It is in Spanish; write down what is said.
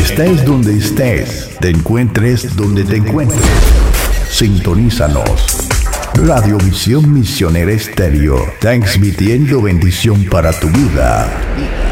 Estés donde estés, te encuentres donde te encuentres. Sintonízanos. Radiovisión Misionera Estéreo, transmitiendo bendición para tu vida.